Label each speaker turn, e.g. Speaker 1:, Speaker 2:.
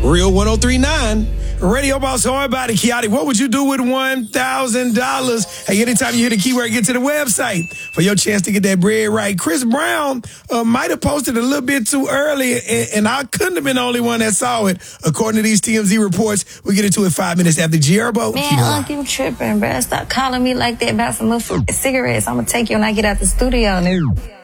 Speaker 1: Real 103.9. Radio Boss Hard Body Kiati. What would you do with $1,000? Hey, anytime you hear the keyword, get to the website for your chance to get that bread right. Chris Brown might have posted a little bit too early, and I couldn't have been the only one that saw it. According to these TMZ reports, we'll get into it 5 minutes after Jerbo.
Speaker 2: Man, you tripping, bruh. Stop calling me like that about some cigarettes. I'm going to take you when I get out the studio.